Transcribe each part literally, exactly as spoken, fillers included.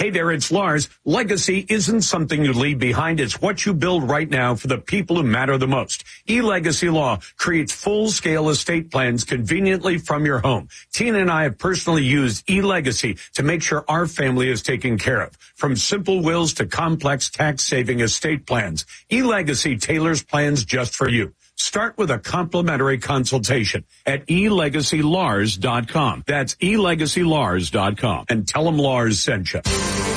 Hey there, it's Lars. Legacy isn't something you leave behind. It's what you build right now for the people who matter the most. eLegacy Law creates full-scale estate plans conveniently from your home. Tina and I have personally used eLegacy to make sure our family is taken care of. From simple wills to complex tax-saving estate plans, eLegacy tailors plans just for you. Start with a complimentary consultation at e legacy lars dot com. That's e legacy lars dot com. And tell them Lars sent you.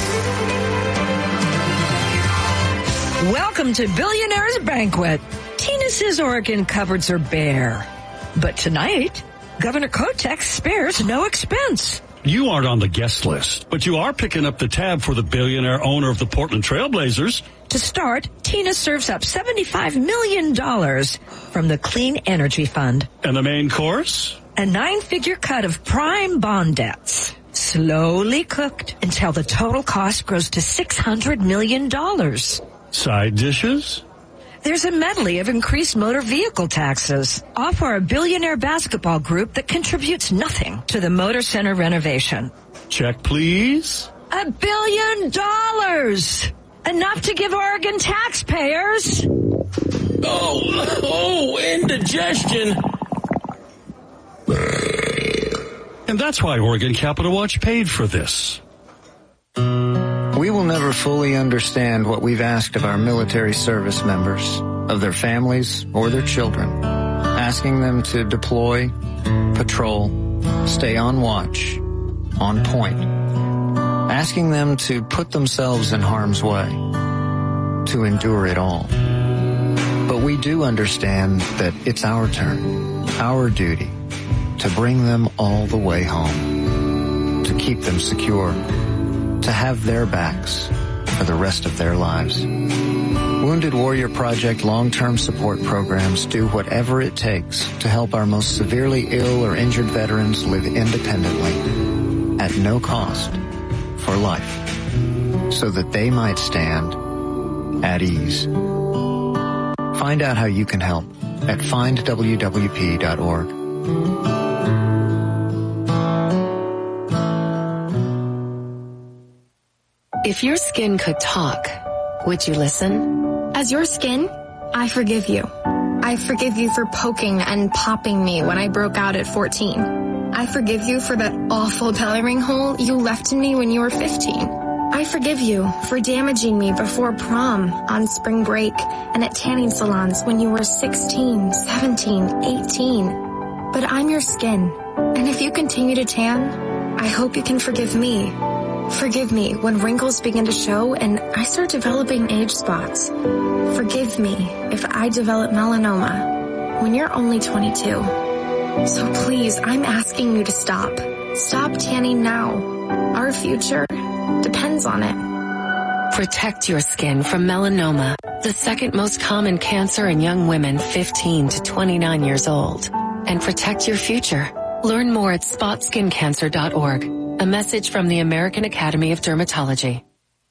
Welcome to Billionaire's Banquet. Tina says Oregon cupboards are bare. But tonight, Governor Kotek spares no expense. You aren't on the guest list, but you are picking up the tab for the billionaire owner of the Portland Trailblazers. To start, Tina serves up seventy-five million dollars from the Clean Energy Fund. And the main course? A nine-figure cut of prime bond debts, slowly cooked until the total cost grows to six hundred million dollars. Side dishes? There's a medley of increased motor vehicle taxes, all for a billionaire basketball group that contributes nothing to the Motor Center renovation. Check, please. A billion dollars! Enough to give Oregon taxpayers. Oh, oh, indigestion. And that's why Oregon Capital Watch paid for this. We will never fully understand what we've asked of our military service members, of their families or their children, asking them to deploy, patrol, stay on watch, on point, asking them to put themselves in harm's way, to endure it all. But we do understand that it's our turn, our duty, to bring them all the way home, to keep them secure, to have their backs for the rest of their lives. Wounded Warrior Project long-term support programs do whatever it takes to help our most severely ill or injured veterans live independently, at no cost, for life, so that they might stand at ease. Find out how you can help at find w w p dot org. If your skin could talk, would you listen? As your skin, I forgive you. I forgive you for poking and popping me when I broke out at fourteen. I forgive you for that awful belly ring hole you left in me when you were fifteen. I forgive you for damaging me before prom, on spring break, and at tanning salons when you were sixteen, seventeen, eighteen. But I'm your skin, and if you continue to tan, I hope you can forgive me. Forgive me when wrinkles begin to show and I start developing age spots. Forgive me if I develop melanoma when you're only twenty-two. So please, I'm asking you to stop. Stop tanning now. Our future depends on it. Protect your skin from melanoma, the second most common cancer in young women fifteen to twenty-nine years old. And protect your future. Learn more at spot skin cancer dot org. A message from the American Academy of Dermatology.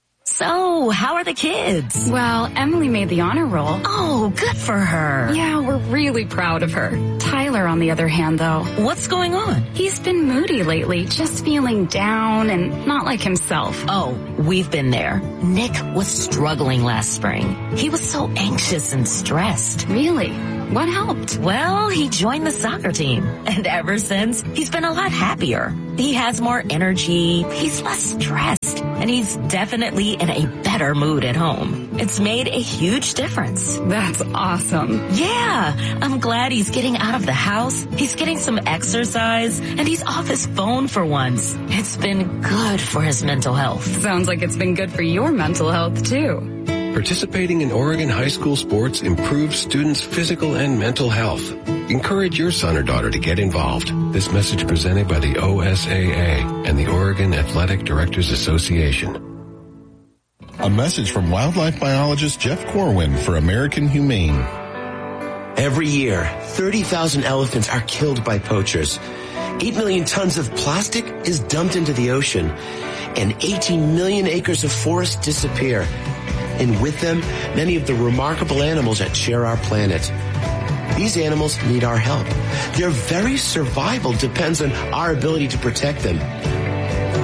So, how are the kids? Well, Emily made the honor roll. Oh, good for her. Yeah, we're really proud of her. Tyler, on the other hand, though. What's going on? He's been moody lately, just feeling down and not like himself. Oh, we've been there. Nick was struggling last spring. He was so anxious and stressed. Really? What helped? Well, he joined the soccer team. And ever since, he's been a lot happier. He has more energy, he's less stressed, and he's definitely in a better mood at home. It's made a huge difference. That's awesome. Yeah, I'm glad he's getting out of the house, he's getting some exercise, and he's off his phone for once. It's been good for his mental health. Sounds like it's been good for your mental health, too. Participating in Oregon high school sports improves students' physical and mental health. Encourage your son or daughter to get involved. This message presented by the O S A A and the Oregon Athletic Directors Association. A message from wildlife biologist Jeff Corwin for American Humane. Every year, thirty thousand elephants are killed by poachers. eight million tons of plastic is dumped into the ocean, and eighteen million acres of forest disappear. And with them, many of the remarkable animals that share our planet. These animals need our help. Their very survival depends on our ability to protect them.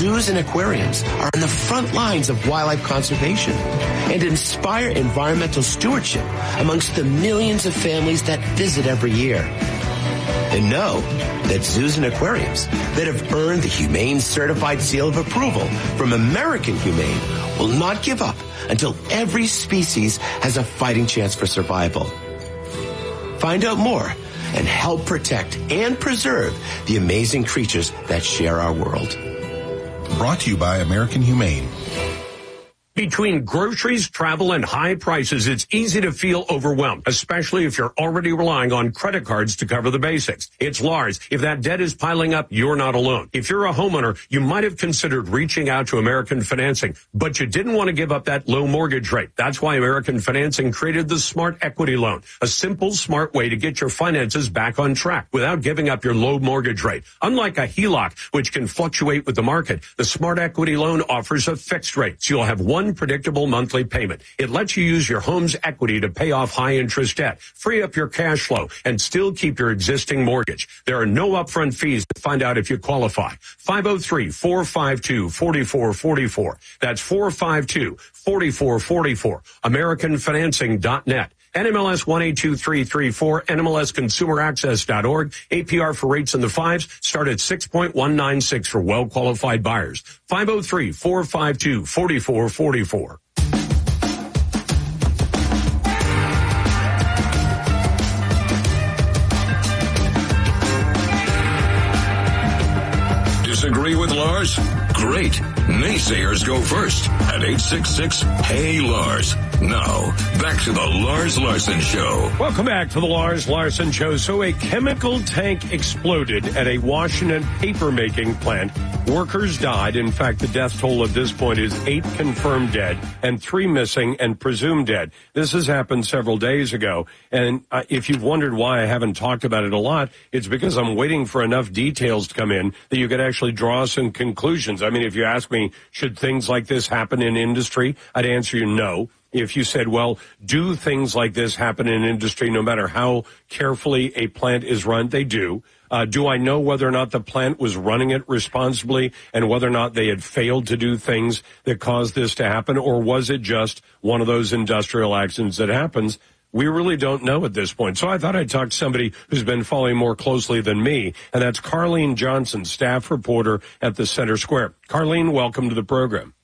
zoos and aquariums are on the front lines of wildlife conservation and inspire environmental stewardship amongst the millions of families that visit every year. And know that zoos and aquariums that have earned the Humane Certified Seal of Approval from American Humane will not give up until every species has a fighting chance for survival. Find out more and help protect and preserve the amazing creatures that share our world. Brought to you by American Humane. Between groceries, travel, and high prices, it's easy to feel overwhelmed, especially if you're already relying on credit cards to cover the basics. It's Lars. If that debt is piling up, you're not alone. If you're a homeowner, you might have considered reaching out to American Financing, but you didn't want to give up that low mortgage rate. That's why American Financing created the Smart Equity Loan, a simple, smart way to get your finances back on track without giving up your low mortgage rate. Unlike a H E L O C, which can fluctuate with the market, the Smart Equity Loan offers a fixed rate, so you'll have one predictable monthly payment. It lets you use your home's equity to pay off high-interest debt, free up your cash flow, and still keep your existing mortgage. There are no upfront fees to find out if you qualify. five oh three, four five two, four four four four. That's four five two, four four four four. American Financing dot net. N M L S one eight two three three four, N M L S consumer access dot org. A P R for rates in the fives start at six point one nine six for well-qualified buyers. five oh three, four five two, four four four four. Disagree with Lars? Great. Naysayers go first at eight six six, Hey Lars. Now, back to the Lars Larson Show. Welcome back to the Lars Larson Show. So a chemical tank exploded at a Washington paper-making plant. Workers died. In fact, the death toll at this point is eight confirmed dead and three missing and presumed dead. This has happened several days ago. And uh, if you've wondered why I haven't talked about it a lot, it's because I'm waiting for enough details to come in that you could actually draw some conclusions. I mean, if you ask me, should things like this happen in industry, I'd answer you no. If you said, well, do things like this happen in industry no matter how carefully a plant is run? They do. Uh, do I know whether or not the plant was running it responsibly and whether or not they had failed to do things that caused this to happen? Or was it just one of those industrial accidents that happens? We really don't know at this point. So I thought I'd talk to somebody who's been following more closely than me, and that's Carlene Johnson, staff reporter at the Center Square. Carlene, welcome to the program.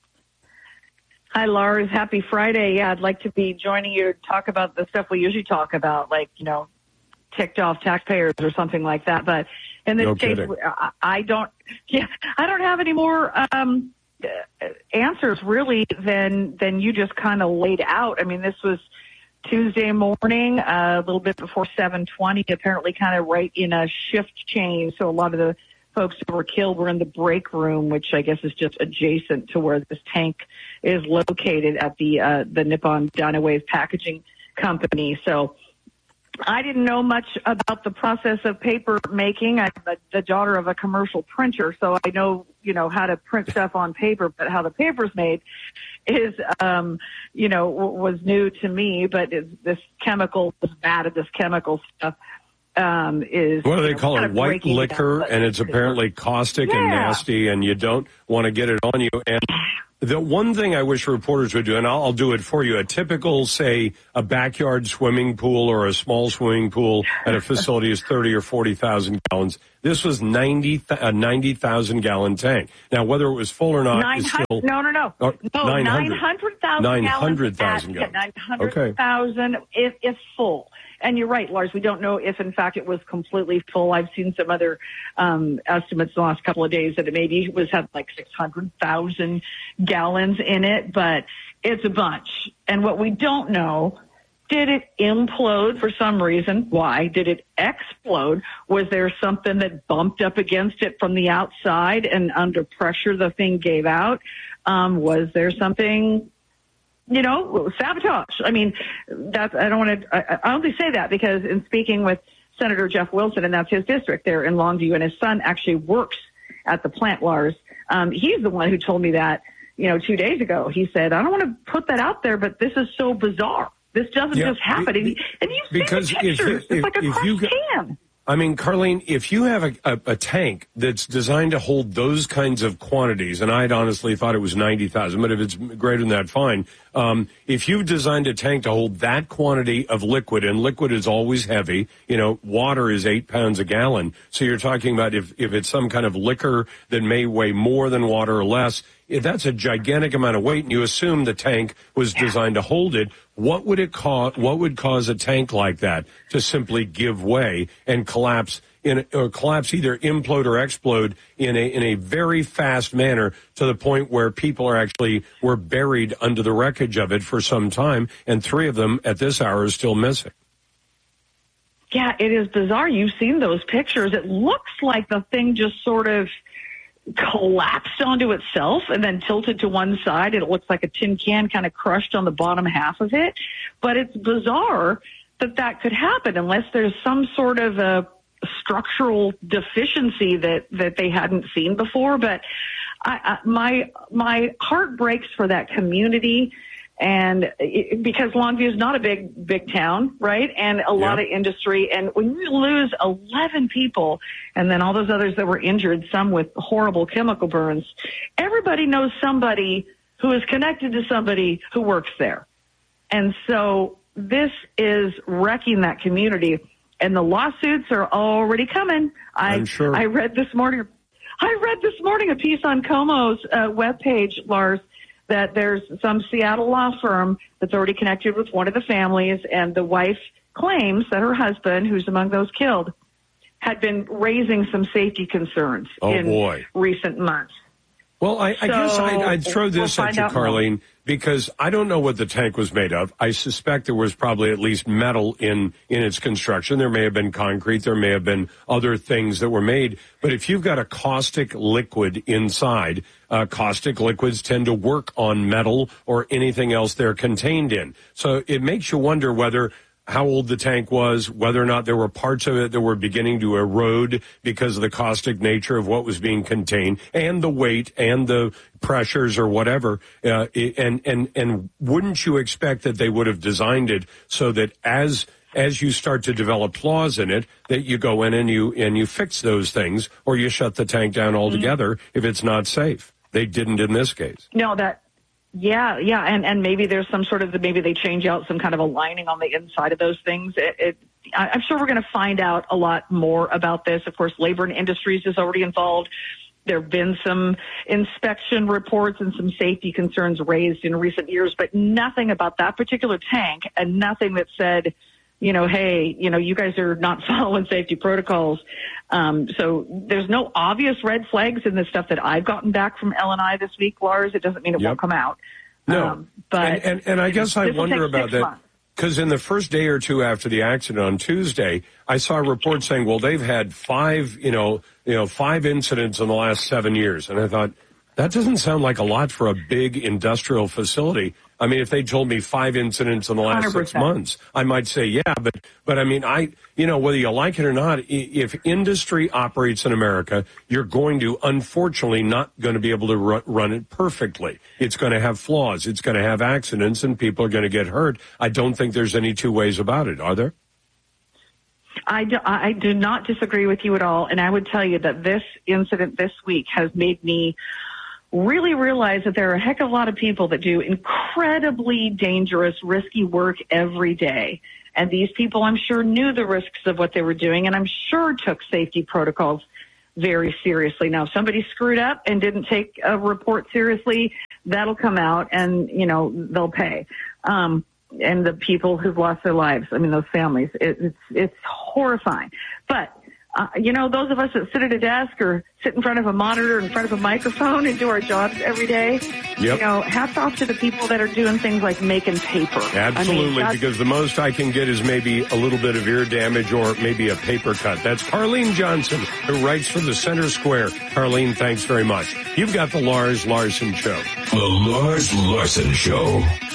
Hi, Lars. Happy Friday. Yeah, I'd like to be joining you to talk about the stuff we usually talk about, like, you know, ticked off taxpayers or something like that. But in this no case, kidding. I don't, yeah, I don't have any more um, answers really than than you just kind of laid out. I mean, this was Tuesday morning, uh, a little bit before seven twenty, apparently kind of right in a shift change. So a lot of the folks who were killed were in the break room, which I guess is just adjacent to where this tank is located at the uh, the Nippon Dynawave Packaging Company. So I didn't know much about the process of paper making. I'm the, the daughter of a commercial printer, so I know, you know, how to print stuff on paper, but how the paper's made is, um, you know, w- was new to me. But it, this chemical, this bad at this chemical stuff, um, is what do they you know, call it? White liquor, down, and it's apparently caustic yeah. and nasty, and you don't want to get it on you. And the one thing I wish reporters would do, and I'll, I'll do it for you, a typical, say, a backyard swimming pool or a small swimming pool at a facility is thirty or forty thousand gallons. This was ninety a ninety thousand gallon tank. Now, whether it was full or not is still no, no, no, oh, no, nine hundred thousand nine hundred thousand gallons. gallons. Nine hundred thousand okay. if, if full. And you're right, Lars. We don't know if, in fact, it was completely full. I've seen some other um, estimates the last couple of days that it maybe was had like six hundred thousand gallons in it, but it's a bunch. And what we don't know, did it implode for some reason? Why? Did it explode? Was there something that bumped up against it from the outside and under pressure the thing gave out? Um, was there something... You know, sabotage. I mean, that's, I don't want to, I, I only say that because in speaking with Senator Jeff Wilson, and that's his district there in Longview, and his son actually works at the plant, Lars. Um, he's the one who told me that, you know, two days ago. He said, I don't want to put that out there, but this is so bizarre. This doesn't yeah, just happen. And, and you see the pictures. If, it's if, like a if crushed you, can. I mean, Carlene, if you have a, a, a tank that's designed to hold those kinds of quantities, and I'd honestly thought it was ninety thousand, but if it's greater than that, fine. Um, if you've designed a tank to hold that quantity of liquid, and liquid is always heavy, you know, water is eight pounds a gallon. So you're talking about if, if it's some kind of liquor that may weigh more than water or less, if that's a gigantic amount of weight, and you assume the tank was designed to hold it, what would it cause? What would cause a tank like that to simply give way and collapse in, or collapse, either implode or explode in a in a very fast manner to the point where people are actually were buried under the wreckage of it for some time, and three of them at this hour are still missing. Yeah, it is bizarre. You've seen those pictures. It looks like the thing just sort of collapsed onto itself and then tilted to one side. It looks like a tin can kind of crushed on the bottom half of it. But it's bizarre that that could happen unless there's some sort of a structural deficiency that, that they hadn't seen before. But I, I, my my heart breaks for that community. And it, because Longview is not a big, big town, right? And a lot yeah. of industry. And when you lose eleven people and then all those others that were injured, some with horrible chemical burns, everybody knows somebody who is connected to somebody who works there. And so this is wrecking that community. And the lawsuits are already coming. I, I'm sure. I read this morning, I read this morning a piece on Como's uh, webpage, Lars, that there's some Seattle law firm that's already connected with one of the families, and the wife claims that her husband, who's among those killed, had been raising some safety concerns oh, in boy. recent months. Well, I, I so guess I'd, I'd throw this we'll at you, Carlene, more. because I don't know what the tank was made of. I suspect there was probably at least metal in, in its construction. There may have been concrete. There may have been other things that were made. But if you've got a caustic liquid inside, uh, caustic liquids tend to work on metal or anything else they're contained in. So it makes you wonder whether how old the tank was, whether or not there were parts of it that were beginning to erode because of the caustic nature of what was being contained, and the weight and the pressures or whatever. Uh, and, and, and wouldn't you expect that they would have designed it so that as as you start to develop flaws in it, that you go in and you and you fix those things, or you shut the tank down altogether mm-hmm. if it's not safe? They didn't in this case. No, that Yeah, yeah, and, and maybe there's some sort of, maybe they change out some kind of a lining on the inside of those things. It, it, I'm sure we're going to find out a lot more about this. Of course, Labor and Industries is already involved. There have been some inspection reports and some safety concerns raised in recent years, but nothing about that particular tank, and nothing that said, you know, hey, you know, you guys are not following safety protocols. Um, so there's no obvious red flags in the stuff that I've gotten back from L and I this week, Lars. It doesn't mean it yep. won't come out. No, um, but and, and, and I guess I wonder about that, because in the first day or two after the accident on Tuesday, I saw a report saying, well, they've had five, you know, you know, five incidents in the last seven years, and I thought that doesn't sound like a lot for a big industrial facility. I mean, if they told me five incidents in the last one hundred percent six months, I might say, yeah, but, but I mean, I, you know, whether you like it or not, if industry operates in America, you're going to, unfortunately, not going to be able to run, run it perfectly. It's going to have flaws. It's going to have accidents, and people are going to get hurt. I don't think there's any two ways about it, are there? I do, I do not disagree with you at all. And I would tell you that this incident this week has made me really realize that there are a heck of a lot of people that do incredibly dangerous, risky work every day. And these people, I'm sure, knew the risks of what they were doing, and I'm sure took safety protocols very seriously. Now, if somebody screwed up and didn't take a report seriously, that'll come out, and, you know, they'll pay. Um, and the people who've lost their lives, I mean, those families, it, it's, it's horrifying. But Uh, you know, those of us that sit at a desk or sit in front of a monitor, in front of a microphone, and do our jobs every day, yep. you know, hats off to the people that are doing things like making paper. Absolutely, I mean, because the most I can get is maybe a little bit of ear damage or maybe a paper cut. That's Carlene Johnson, who writes for the Center Square. Carlene, thanks very much. You've got the Lars Larson Show. The Lars Larson Show.